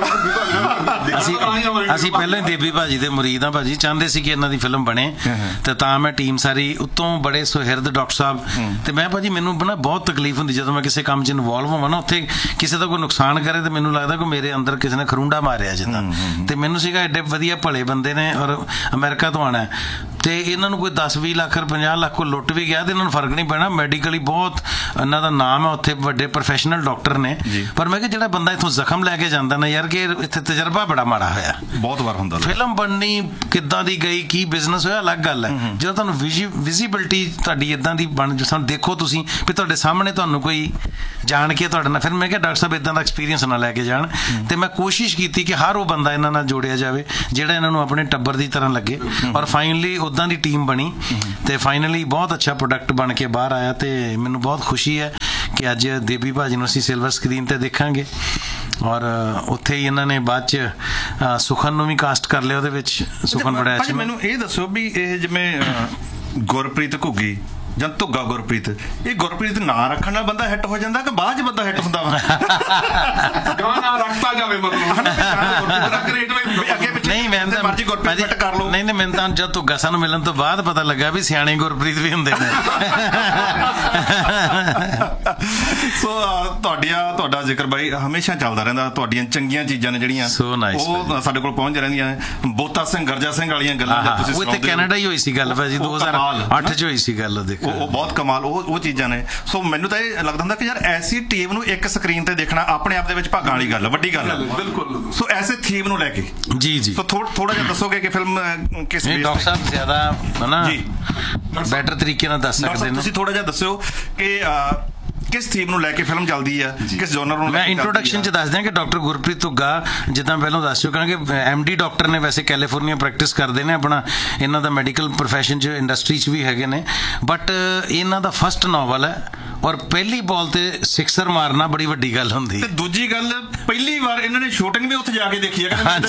ਅਸੀਂ ਪਹਿਲਾਂ ਹੀ ਦੇਵੀ ਭਾਜੀ ਦੇ ਮੁਰੀਦ ਆ ਭਾਜੀ, ਚਾਹੁੰਦੇ ਸੀ ਕਿ ਇਹਨਾਂ ਦੀ ਫਿਲਮ ਬਣੇ ਤੇ ਤਾਂ ਮੈਂ ਟੀਮ ਸਾਰੀ ਉੱਤੋਂ ਬੜੇ ਸੁਹਿਰਦ ਡਾਕਟਰ ਸਾਹਿਬ ਤੇ ਮੈਂ ਭਾਜੀ ਮੈਨੂੰ ਨਾ ਬਹੁਤ ਤਕਲੀਫ ਹੁੰਦੀ ਜਦੋਂ ਮੈਂ ਕਿਸੇ ਕੰਮ 'ਚ ਇਨਵੋਲਵ ਹੋਵਾਂ ਨਾ, ਉੱਥੇ ਕਿਸੇ ਦਾ ਕੋਈ ਨੁਕਸਾਨ ਕਰੇ ਤੇ ਮੈਨੂੰ ਲੱਗਦਾ ਕਿ ਮੇਰੇ ਅੰਦਰ ਕਿਸੇ ਨੇ ਖਰੂੰਡਾ ਮਾਰਿਆ ਜਿੱਦਾਂ। ਤੇ ਮੈਨੂੰ ਸੀਗਾ ਐਡੇ ਵਧੀਆ ਭਲੇ ਬੰਦੇ ਨੇ ਔਰ ਅਮਰੀਕਾ ਤੋਂ ਆਉਣਾ ਤੇ ਇਹਨਾਂ ਨੂੰ ਕੋਈ 10-20 ਲੱਖ 50 ਲੱਖ ਕੋਈ ਲੁੱਟ ਵੀ ਗਿਆ ਤੇ ਇਹਨਾਂ ਨੂੰ ਫਰਕ ਨਹੀਂ ਪੈਣਾ। ਮੈਡੀਕਲੀ ਬਹੁਤ ਇਹਨਾਂ ਦਾ ਨਾਮ ਹੈ, ਉੱਥੇ ਵੱਡੇ ਪ੍ਰੋਫੈਸ਼ਨਲ ਡਾਕਟਰ ਨੇ। ਪਰ ਮੈਂ ਕਿਹਾ ਜਿਹੜਾ ਬੰਦਾ ਇੱਥੋਂ ਜ਼ਖਮ ਲੈ ਕੇ ਜਾਂਦਾ ਨਾ ਯਾਰ, ਕਿ ਇੱਥੇ ਤਜਰਬਾ ਬੜਾ ਮਾੜਾ ਹੋਇਆ, ਬਹੁਤ ਵਾਰ ਹੁੰਦਾ। ਫਿਲਮ ਬਣਨੀ ਕਿੱਦਾਂ ਦੀ ਗਈ, ਕੀ ਬਿਜ਼ਨਸ ਹੋਇਆ, ਅਲੱਗ ਗੱਲ ਹੈ। ਜਦੋਂ ਤੁਹਾਨੂੰ ਵਿਜ਼ੀਬਿਲਟੀ ਤੁਹਾਡੀ ਇੱਦਾਂ ਦੀ ਬਣ ਸਾਨੂੰ ਦੇਖੋ ਤੁਸੀਂ ਵੀ ਤੁਹਾਡੇ ਸਾਹਮਣੇ ਤੁਹਾਨੂੰ ਕੋਈ ਜਾਣ ਕੇ ਤੁਹਾਡੇ ਨਾਲ, ਫਿਰ ਮੈਂ ਕਿਹਾ ਡਾਕਟਰ ਸਾਹਿਬ ਇੱਦਾਂ ਦਾ ਐਕਸਪੀਰੀਅੰਸ ਨਾ ਲੈ ਕੇ ਜਾਣ। ਤੇ ਮੈਂ ਕੋਸ਼ਿਸ਼ ਕੀਤੀ ਕਿ ਹਰ ਉਹ ਬੰਦਾ ਇਹਨਾਂ ਨਾਲ ਜੋੜਿਆ ਜਾਵੇ ਜਿਹੜਾ ਇਹਨਾਂ ਨੂੰ ਆਪਣੇ ਟੱਬਰ ਦੀ ਤਰ੍ਹਾਂ ਲੱਗੇ ਔਰ ਫਾਈਨਲੀ ਉੱਦਾਂ ਦੀ ਟੀਮ ਬਣੀ ਤੇ ਫਾਈਨਲੀ ਬਹੁਤ ਅੱਛਾ ਪ੍ਰੋਡਕਟ ਬਣ ਕੇ ਬਾਹਰ ਆਇਆ। ਤੇ ਮੈਨੂੰ ਬਹੁਤ ਖੁਸ਼ੀ ਹੈ ਕਿ ਅੱਜ ਦੇਵੀ ਭਾਜੀ ਨੂੰ ਅਸੀਂ ਸਿਲਵਰ ਸਕਰੀਨ ਤੇ ਦੇਖਾਂਗੇ ਔਰ ਉੱਥੇ ਹੀ ਇਹਨਾਂ ਨੇ ਬਾਅਦ 'ਚ ਸੁਖਨ ਨੂੰ ਵੀ ਕਾਸਟ ਕਰ ਲਿਆ ਉਹਦੇ ਵਿੱਚ। ਸੁਖਨ ਬੜਾ ਅੱਛਾ। ਮੈਨੂੰ ਇਹ ਦੱਸੋ ਵੀ ਇਹ ਜਿਵੇਂ ਗੁਰਪ੍ਰੀਤ ਘੁੱਗੀ ਜਾਂ ਧੁੱਗਾ ਗੁਰਪ੍ਰੀਤ, ਇਹ ਗੁਰਪ੍ਰੀਤ ਨਾਂ ਰੱਖਣ ਨਾਲ ਬੰਦਾ ਹਿੱਟ ਹੋ ਜਾਂਦਾ ਕਿ ਬਾਅਦ 'ਚ ਬੰਦਾ ਹਿੱਟ ਹੁੰਦਾ ਵਾ? ਨਾਂ ਰੱਖਤਾ ਜਾਵੇ ਮਤਲਬ ਨਹੀਂ, ਮੈਂ ਮਰਜ਼ੀ ਗੁਰਪ੍ਰੀਤ ਫਿੱਟ ਕਰ ਲਓ। ਨਹੀਂ ਮੈਨੂੰ ਤਾਂ ਜਦ ਤੂੰ ਗਸਾ ਨੂੰ ਮਿਲਣ ਤੋਂ ਬਾਅਦ ਪਤਾ ਲੱਗਾ ਵੀ ਸਿਆਣੇ ਗੁਰਪ੍ਰੀਤ ਵੀ ਹੁੰਦੇ ਨੇ। ਸੋ ਤੁਹਾਡਾ ਜ਼ਿਕਰ ਬਾਈ ਹਮੇਸ਼ਾ ਚੱਲਦਾ ਰਹਿੰਦਾ, ਤੁਹਾਡੀਆਂ ਚੰਗੀਆਂ ਚੀਜ਼ਾਂ ਨੇ ਜਿਹੜੀਆਂ ਉਹ ਸਾਡੇ ਕੋਲ ਪਹੁੰਚ ਰਹਿੰਦੀਆਂ ਨੇ। ਬੋਤਾ ਸਿੰਘ ਗਰਜਾ ਸਿੰਘ ਵਾਲੀਆਂ ਗੱਲਾਂ ਤੁਸੀਂ ਉਹ ਤੇ ਕੈਨੇਡਾ ਹੀ ਹੋਈ ਸੀ ਗੱਲ ਭਾਜੀ, 2008 ਚ ਹੋਈ ਸੀ ਗੱਲ। ਦੇਖੋ ਉਹ ਬਹੁਤ ਕਮਾਲ ਉਹ ਚੀਜ਼ਾਂ ਨੇ। ਸੋ ਮੈਨੂੰ ਤਾਂ ਇਹ ਲੱਗਦਾ ਹੁੰਦਾ ਕਿ ਯਾਰ ਐਸੀ ਟੀਮ ਨੂੰ ਇੱਕ ਸਕਰੀਨ ਤੇ ਦੇਖਣਾ ਆਪਣੇ ਆਪ ਦੇ ਵਿੱਚ ਭਾਗਾਂ ਵਾਲੀ ਗੱਲ, ਵੱਡੀ ਗੱਲ ਹੈ। ਬਿਲਕੁਲ। ਸੋ ਐਸੇ ਥੀਮ ਨੂੰ ਲੈ ਕੇ ਜੀ ਸੋ ਥੋੜਾ ਜਿਹਾ ਦੱਸੋਗੇ ਕਿ ਫਿਲਮ ਕਿਸ ਡਾਕਟਰ ਸਾਹਿਬ ਜ਼ਿਆਦਾ ਹਨਾ ਬੈਟਰ ਤਰੀਕੇ ਨਾਲ ਦੱਸ ਸਕਦੇ ਨੇ। ਤੁਸੀਂ ਥੋੜਾ ਜਿਹਾ ਦੱਸਿਓ ਕਿ ਕਿਸ ਥੀਮ ਨੂੰ ਲੈ ਕੇ ਫਿਲਮ ਚੱਲਦੀ ਆ, ਕਿਸ ਜਨਰ ਨੂੰ। ਮੈਂ ਇੰਟਰੋਡਕਸ਼ਨ ਚ ਦੱਸ ਦਿਆਂ ਕਿ ਡਾਕਟਰ ਗੁਰਪ੍ਰੀਤ ਧੁੱਗਾ ਜਿੱਦਾਂ ਪਹਿਲਾਂ ਦੱਸ ਚੁੱਕਾ ਕਿ MD ਡਾਕਟਰ ਨੇ, ਵੈਸੇ ਕੈਲੀਫੋਰਨੀਆ ਪ੍ਰੈਕਟਿਸ ਕਰਦੇ ਨੇ ਆਪਣਾ, ਇਹਨਾਂ ਦਾ ਮੈਡੀਕਲ ਪ੍ਰੋਫੈਸ਼ਨ ਚ ਇੰਡਸਟਰੀ ਚ ਵੀ ਹੈਗੇ ਨੇ, ਬਟ ਇਹਨਾਂ ਦਾ ਫਸਟ ਨਾਵਲ ਹੈ ਔਰ ਪਹਿਲੀ ਬਾਲ ਤੇ ਸਿਕਸਰ ਮਾਰਨਾ ਬੜੀ ਵੱਡੀ ਗੱਲ ਹੁੰਦੀ। ਤੇ ਦੂਜੀ ਗੱਲ ਪਹਿਲੀ ਵਾਰ ਇਹਨਾਂ ਨੇ ਸ਼ੂਟਿੰਗ ਵੀ ਉੱਥੇ ਜਾ ਕੇ ਦੇਖੀ ਹੈ।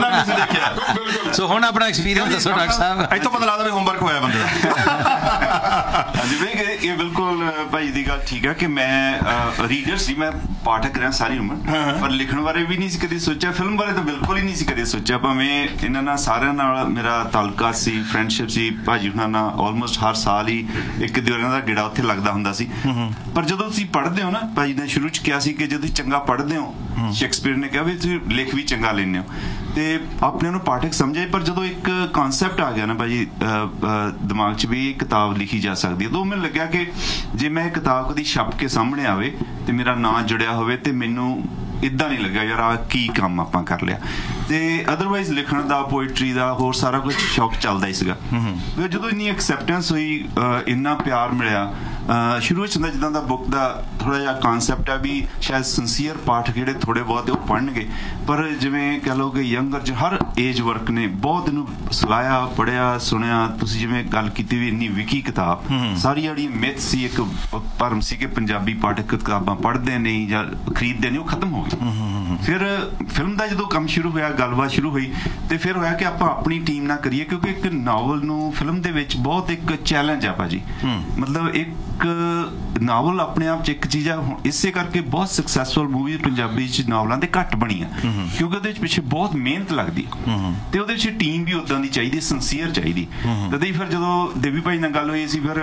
ਸੋ ਹੁਣ ਆਪਣਾ ਐਕਸਪੀਰੀਅੰਸ ਦੱਸੋ ਡਾਕਟਰ ਸਾਹਿਬ। ਇੱਥੋਂ ਪਤਾ ਲੱਗਦਾ ਵੀ ਹੋਮਵਰਕ ਹੋਇਆ ਬੰਦੇ ਦਾ। ਜਿਵੇਂ ਕਿ ਇਹ ਬਿਲਕੁਲ ਭਾਈ ਦੀ ਗੱਲ ਠੀਕ ਹੈ ਕਿ ਮੈਂ ਰੀਡਰ ਸੀ, ਮੈਂ ਪਾਠਕ ਰਿਹਾ ਸਾਰੀ ਉਮਰ, ਪਰ ਲਿਖਣ ਬਾਰੇ ਵੀ ਨਹੀਂ ਸੀ ਕਦੇ ਸੋਚਿਆ, ਫਿਲਮ ਬਾਰੇ ਤਾਂ ਬਿਲਕੁਲ ਹੀ ਨਹੀਂ ਸੀ ਕਦੇ ਸੋਚਿਆ। ਭਾਵੇਂ ਇਹਨਾਂ ਨਾਲ ਸਾਰਿਆਂ ਨਾਲ ਮੇਰਾ ਤਾਲੁਕਾਤ ਸੀ, ਫਰੈਂਡਸ਼ਿਪ ਸੀ, ਭਾਜੀ ਹੁਣਾਂ ਨਾਲ ਆਲਮੋਸਟ ਹਰ ਸਾਲ ਹੀ ਇੱਕ ਦਿਨ ਦਾ ਗੇੜਾ ਉੱਥੇ ਲੱਗਦਾ ਹੁੰਦਾ ਸੀ। ਪਰ ਜਦੋਂ ਤੁਸੀਂ ਪੜ੍ਹਦੇ ਹੋ ਨਾ, ਭਾਜੀ ਨੇ ਸ਼ੁਰੂ ਚ ਕਿਹਾ ਸੀ ਕਿ ਜਦੋਂ ਤੁਸੀਂ ਚੰਗਾ ਪੜ੍ਹਦੇ ਹੋ, ਸ਼ੇਕਸਪੀਅਰ ਨੇ ਕਿਹਾ ਵੀ ਤੁਸੀਂ ਲਿਖ ਵੀ ਚੰਗਾ ਲੈਂਦੇ ਹੋ, ਤੇ ਆਪਣੇ ਨੂੰ ਪਾਠਕ ਸਮਝੇ। ਪਰ ਜਦੋਂ ਇੱਕ ਕਨਸੈਪਟ ਆ ਗਿਆ ਨਾ ਭਾਜੀ ਦਿਮਾਗ 'ਚ ਵੀ ਇਹ ਕਿਤਾਬ ਲਿਖੀ ਜਾ ਸਕਦੀ ਹੈ, ਤਾਂ ਮੈਨੂੰ ਲੱਗਿਆ ਕਿ ਜੇ ਮੈਂ ਇਹ ਕਿਤਾਬ ਕਦੀ ਛਪ ਕੇ ਸਾਹਮਣੇ ਆਵੇ ਤੇ ਮੇਰਾ ਨਾਂ ਜੁੜਿਆ ਹੋਵੇ, ਤੇ ਮੈਨੂੰ ਇੱਦਾਂ ਨਹੀਂ ਲੱਗਿਆ ਯਾਰ ਆਹ ਕੀ ਕੰਮ ਆਪਾਂ ਕਰ ਲਿਆ। ਤੇ ਅਦਰਵਾਈਜ਼ ਲਿਖਣ ਦਾ, ਪੋਇਟਰੀ ਦਾ, ਹੋਰ ਸਾਰਾ ਕੁਝ ਸ਼ੌਕ ਚੱਲਦਾ ਹੀ ਸੀਗਾ। ਫਿਰ ਜਦੋਂ ਇੰਨੀ ਐਕਸੈਪਟੈਂਸ ਹੋਈ, ਇੰਨਾ ਪਿਆਰ ਮਿਲਿਆ, ਸ਼ੁਰੂ ਵਿੱਚ ਹੁੰਦਾ ਜਿੱਦਾਂ ਦਾ ਬੁੱਕ ਦਾ ਥੋੜਾ ਜਿਹਾ ਕਨਸੈਪਟ ਹੈ ਵੀ ਸ਼ਾਇਦ ਸਿੰਸੀਅਰ ਪਾਠਕ ਜਿਹੜੇ ਥੋੜੇ ਬਹੁਤ ਉਹ ਪੜ੍ਹਨਗੇ, ਪਰ ਜਿਵੇਂ ਕਹਿ ਲਓ ਕਿ ਯੰਗਰ ਹਰ ਏਜ ਵਰਕ ਨੇ ਬਹੁਤ ਇਹਨੂੰ ਸਲਾਹਿਆ, ਪੜ੍ਹਿਆ, ਸੁਣਿਆ। ਤੁਸੀਂ ਜਿਵੇਂ ਗੱਲ ਕੀਤੀ ਵੀ ਇੰਨੀ ਵਿਕੀ ਕਿਤਾਬ, ਸਾਰੀ ਜਿਹੜੀ ਮਿਥ ਸੀ, ਇੱਕ ਭਰਮ ਸੀ ਕਿ ਪੰਜਾਬੀ ਪਾਠਕ ਕਿਤਾਬਾਂ ਪੜ੍ਹਦੇ ਨਹੀਂ ਜਾਂ ਖਰੀਦਦੇ ਨਹੀਂ, ਉਹ ਖਤਮ ਹੋ ਗਈ। ਫਿਰ ਫਿਲਮ ਦਾ ਜਦੋਂ ਕੰਮ ਸ਼ੁਰੂ ਹੋਇਆ, ਗੱਲਬਾਤ ਸ਼ੁਰੂ ਹੋਈ, ਤੇ ਫਿਰ ਹੋਇਆ ਕਿ ਆਪਾਂ ਆਪਣੀ ਟੀਮ ਨਾਲ ਕਰੀਏ, ਕਿਉਂਕਿ ਇੱਕ ਨਾਵਲ ਨੂੰ ਫਿਲਮ ਦੇ ਵਿੱਚ ਬਹੁਤ ਇੱਕ ਚੈਲੰਜ ਆ ਭਾਜੀ। ਮਤਲਬ ਇੱਕ ਨਾਵਲ ਆਪਣੇ ਆਪ ਚ ਇੱਕ ਚੀਜ਼ ਆ, ਇਸੇ ਕਰਕੇ ਬਹੁਤ ਸਕਸੈਸਫੁਲ ਮੂਵੀ ਪੰਜਾਬੀ ਚ ਨਾਵਲਾਂ ਦੇ ਘੱਟ ਬਣੀ ਆ, ਕਿਉਂਕਿ ਉਹਦੇ ਪਿੱਛੇ ਬਹੁਤ ਮਿਹਨਤ ਲੱਗਦੀ, ਤੇ ਉਹਦੇ ਵਿੱਚ ਟੀਮ ਵੀ ਉਦਾਂ ਦੀ ਚਾਹੀਦੀ, ਸਿੰਸੀਅਰ ਚਾਹੀਦੀ। ਤਦੇ ਫਿਰ ਜਦੋਂ ਦੇਵੀ ਭਾਈ ਨਾਲ ਗੱਲ ਹੋਈ ਸੀ, ਫਿਰ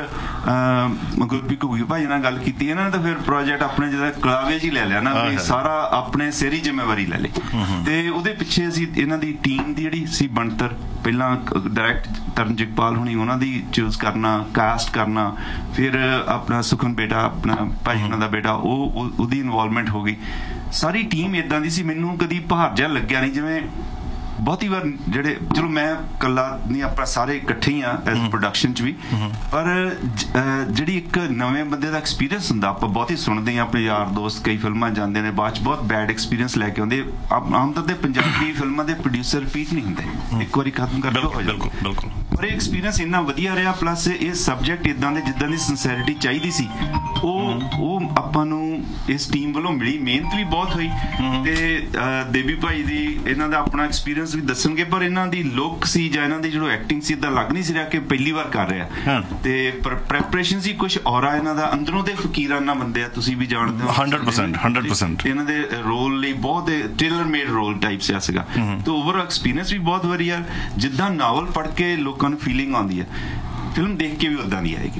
ਗੁਰਪ੍ਰੀਤ ਘੁੱਗੀ ਭਾਈ ਨਾਲ ਗੱਲ ਕੀਤੀ, ਇਹਨਾਂ ਨੇ ਤਾਂ ਫਿਰ ਪ੍ਰੋਜੈਕਟ ਆਪਣੇ ਜਿਹੜਾ ਕਲਾਵੇਜ ਹੀ ਲੈ ਲਿਆ ਨਾ, ਵੀ ਸਾਰਾ ਆਪਣੇ ਸਿਰ ਹੀ ਜ਼ਿੰਮੇਵਾਰੀ ਲੈ ਲਈ। ਤੇ ਉਹਦੇ ਪਿੱਛੇ ਅਸੀਂ ਇਹਨਾਂ ਦੀ ਟੀਮ ਦੀ ਜਿਹੜੀ ਸੀ ਬਣਤਰ, ਪਹਿਲਾਂ ਡਾਇਰੈਕਟ ਤਰਨਜੀਤਪਾਲ ਹੁਣੀ, ਉਹਨਾਂ ਦੀ ਚੂਜ਼ ਕਰਨਾ, ਕਾਸਟ ਕਰਨਾ, ਫਿਰ ਆਪਣਾ ਸੁਖਨ ਬੇਟਾ, ਆਪਣਾ ਭਾਈ ਉਹਨਾਂ ਦਾ ਬੇਟਾ, ਉਹਦੀ ਇਨਵੋਲਵਮੈਂਟ ਹੋ ਗਈ। ਸਾਰੀ ਟੀਮ ਇਦਾਂ ਦੀ ਸੀ, ਮੈਨੂੰ ਕਦੀ ਭਾਰ ਜਿਹਾ ਲੱਗਿਆ ਨਹੀਂ। ਜਿਵੇਂ ਬਹੁਤੀ ਵਾਰ ਜਿਹੜੇ, ਚਲੋ ਮੈਂ ਇਕੱਲਾ ਨਹੀਂ, ਆਪਾਂ ਸਾਰੇ ਇਕੱਠੇ ਹੀ ਆ ਐਜ਼ ਪ੍ਰੋਡਕਸ਼ਨ 'ਚ ਵੀ, ਪਰ ਜਿਹੜੀ ਇੱਕ ਨਵੇਂ ਬੰਦੇ ਦਾ ਐਕਸਪੀਰੀਅੰਸ ਹੁੰਦਾ, ਆਪਾਂ ਬਹੁਤੀ ਸੁਣਦੇ ਹਾਂ, ਆਪਣੇ ਯਾਰ ਦੋਸਤ ਕਈ ਫਿਲਮਾਂ ਜਾਂਦੇ ਨੇ, ਬਾਅਦ 'ਚ ਬਹੁਤ ਬੈਡ ਐਕਸਪੀਰੀਅੰਸ ਲੈ ਕੇ ਆਉਂਦੇ। ਆਮ ਤੌਰ ਤੇ ਪੰਜਾਬੀ ਫਿਲਮਾਂ ਦੇ ਪ੍ਰੋਡਿਊਸਰ ਰਿਪੀਟ ਨਹੀਂ ਹੁੰਦੇ, ਇੱਕ ਵਾਰੀ ਖਤਮ ਕਰ ਦਿਓ ਹੋ ਜਾਂਦਾ। ਬਿਲਕੁਲ। ਪਰ ਇਹ ਐਕਸਪੀਰੀਅੰਸ ਇੰਨਾ ਵਧੀਆ ਰਿਹਾ, ਪਲੱਸ ਇਹ ਸਬਜੈਕਟ ਇਦਾਂ ਦੇ ਜਿੱਦਾਂ ਦੀ ਸਿੰਸੈਰਿਟੀ ਚਾਹੀਦੀ ਸੀ, ਉਹ ਆਪਾਂ ਨੂੰ ਇਸ ਟੀਮ ਵੱਲੋਂ ਮਿਲੀ। ਮਿਹਨਤ ਵੀ ਬਹੁਤ ਹੋਈ, ਤੇ ਦੇਵੀ ਭਾਈ ਦੀ, ਇਹਨਾਂ ਦਾ ਆਪਣਾ ਐਕਸਪੀਰੀਅੰਸ ਵੀ ਦੱਸਣਗੇ, ਪਰ ਇਹਨਾਂ ਦੀ ਲੁੱਕ ਸੀ ਜਾਂ ਇਹਨਾਂ ਦੀ ਜਿਹੜਾ ਐਕਟਿੰਗ ਸੀ, ਇਦਾਂ ਲੱਗ ਨਹੀਂ ਸੀ ਰਿਹਾ ਕਿ ਪਹਿਲੀ ਵਾਰ ਕਰ ਰਿਹਾ। ਤੇ ਪ੍ਰੈਪਰੇਸ਼ਨ ਸੀ ਕੁਝ ਔਰਾ ਇਹਨਾਂ ਦਾ, ਅੰਦਰੋਂ ਦੇ ਫਕੀਰਾਨਾ ਬੰਦੇ ਆ, ਤੁਸੀਂ ਵੀ ਜਾਣਦੇ ਹੋ 100%। ਇਹਨਾਂ ਦੇ ਰੋਲ ਲਈ ਬਹੁਤ ਟੇਲਰ ਮੇਡ ਰੋਲ ਟਾਈਪ ਸੀਗਾ। ਤੇ ਓਵਰਆਲ ਐਕਸਪੀਰੀਅੰਸ ਵੀ ਬਹੁਤ ਵਧੀਆ, ਜਿੱਦਾਂ ਨਾਵਲ ਪੜ੍ਹ ਕੇ ਲੋਕਾਂ ਨੂੰ ਫੀਲਿੰਗ ਆਉਂਦੀ ਹੈ, ਫਿਲਮ ਦੇਖ ਕੇ ਵੀ ਉਦਾਂ ਦੀ ਆਏਗੀ।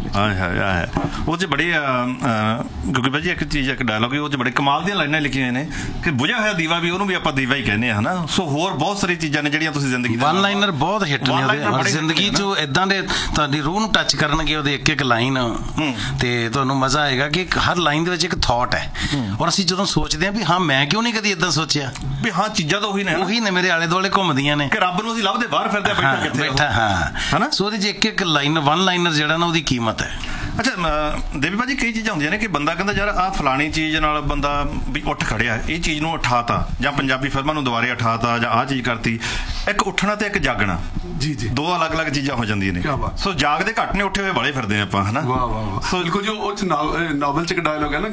ਉਹ 'ਚ ਬੜੀ, ਕਿਉਂਕਿ ਭਾਜੀ ਇੱਕ ਚੀਜ਼, ਇੱਕ ਡਾਇਲੋਗ, ਉਹ 'ਚ ਬੜੇ ਕਮਾਲ ਦੀਆਂ ਲਾਈਨਾਂ ਲਿਖੀਆਂ ਹੋਈਆਂ ਨੇ ਕਿ ਬੁਝਿਆ ਹੋਇਆ ਦੀਵਾ ਵੀ ਉਹਨੂੰ ਵੀ ਆਪਾਂ ਦੀਵਾ ਹੀ ਕਹਿੰਦੇ ਆ, ਹਨਾ। ਸੋ ਹੋਰ ਬਹੁਤ ਸਾਰੀ ਚੀਜ਼ਾਂ ਨੇ ਜਿਹੜੀਆਂ ਤੁਸੀਂ ਜ਼ਿੰਦਗੀ ਵਨ ਲਾਈਨਰ ਬਹੁਤ ਹਿੱਟ ਨੇ ਉਹਦੇ, ਜ਼ਿੰਦਗੀ 'ਚ ਇਦਾਂ ਦੇ ਤੁਹਾਡੀ ਰੂਹ ਨੂੰ ਟੱਚ ਕਰਨਗੇ ਉਹਦੇ ਇੱਕ ਇੱਕ ਲਾਈਨ, ਤੇ ਤੁਹਾਨੂੰ ਮਜ਼ਾ ਆਏਗਾ ਕਿ ਹਰ ਲਾਈਨ ਦੇ ਵਿੱਚ ਇੱਕ ਥਾਟ ਹੈ। ਔਰ ਅਸੀਂ ਜਦੋਂ ਸੋਚਦੇ ਹਾਂ ਵੀ ਹਾਂ ਮੈਂ ਕਿਉਂ ਨਹੀਂ ਕਦੀ ਇਦਾਂ ਸੋਚਿਆ, ਵੀ ਹਾਂ ਚੀਜ਼ਾਂ ਤਾਂ ਉਹੀ ਨੇ ਮੇਰੇ ਆਲੇ ਦੁਆਲੇ ਘੁੰਮਦੀਆਂ ਨੇ, ਕਿ ਰੱਬ ਨੂੰ ਅਸੀਂ ਲੱਭਦੇ ਬਾਹਰ ਫਿਰਦੇ ਆ, ਬੈਠਾ ਕਿੱਥੇ ਬੈਠਾ, ਹਾਂ। ਸੋ ਉਹਦੇ 'ਚ ਇੱਕ ਇੱਕ ਲਾਈਨ, ਵਨ ਲਾਈਨਰ ਜਿਹੜਾ ਨਾ, ਉਹਦੀ ਕੀਮਤ ਹੈ। ਅੱਛਾ ਦੇਵੀ ਭਾਜੀ, ਕਈ ਚੀਜ਼ਾਂ ਹੁੰਦੀਆਂ ਨੇ ਕਿ ਬੰਦਾ ਕਹਿੰਦਾ ਯਾਰ ਆਹ ਫਲਾਣੀ ਚੀਜ਼ ਨਾਲ ਬੰਦਾ ਵੀ ਉੱਠ ਖੜਿਆ, ਇਹ ਚੀਜ਼ ਨੂੰ ਉਠਾਤਾ, ਜਾਂ ਪੰਜਾਬੀ ਫਿਲਮਾਂ ਨੂੰ ਦੁਬਾਰੇ ਉਠਾਤਾ, ਜਾਂ ਆਹ ਚੀਜ਼ ਕਰਤੀ। ਇੱਕ ਉੱਠਣਾ ਤੇ ਇੱਕ ਜਾਗਣਾ, ਜੀ ਦੋ ਅਲੱਗ-ਅਲੱਗ ਚੀਜ਼ਾਂ ਹੋ ਜਾਂਦੀਆਂ ਨੇ। ਸੋ ਜਾਗਦੇ ਘੱਟ ਨੇ, ਉੱਠੇ ਹੋਏ ਵਾਲੇ ਫਿਰਦੇ ਆਪਾਂ, ਹਨਾ। ਵਾਹ ਵਾਹ। ਸੋ ਦੇਖੋ ਜੀ, ਉਹ ਨਾਵਲ 'ਚ ਇੱਕ ਡਾਇਲੋਗ ਹੈ ਨਾ